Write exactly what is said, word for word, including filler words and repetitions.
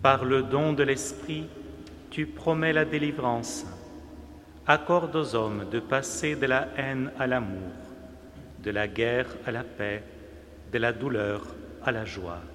Par le don de l'Esprit, tu promets la délivrance. Accorde aux hommes de passer de la haine à l'amour, de la guerre à la paix, de la douleur à la joie.